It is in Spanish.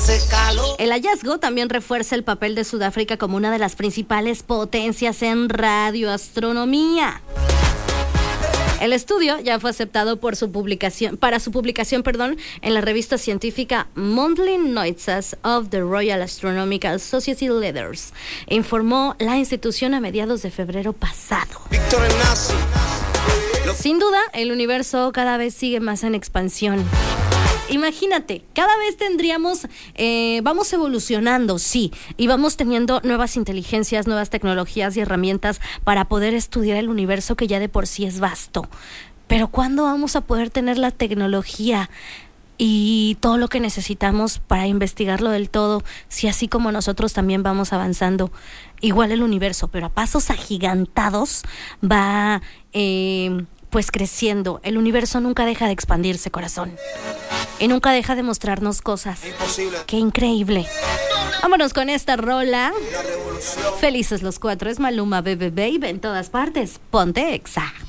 El hallazgo también refuerza el papel de Sudáfrica como una de las principales potencias en radioastronomía. El estudio ya fue aceptado para su publicación, en la revista científica Monthly Notices of the Royal Astronomical Society Letters, informó la institución a mediados de febrero pasado. Sin duda, el universo cada vez sigue más en expansión. Imagínate, cada vez vamos evolucionando, sí, y vamos teniendo nuevas inteligencias, nuevas tecnologías y herramientas para poder estudiar el universo que ya de por sí es vasto. Pero ¿cuándo vamos a poder tener la tecnología y todo lo que necesitamos para investigarlo del todo, si así como nosotros también vamos avanzando? Igual el universo, pero a pasos agigantados va pues creciendo. El universo nunca deja de expandirse, corazón. Y nunca deja de mostrarnos cosas. Imposible. ¡Qué increíble! Vámonos con esta rola. Felices los cuatro. Es Maluma, Bebe Baby en todas partes. Ponte Exa.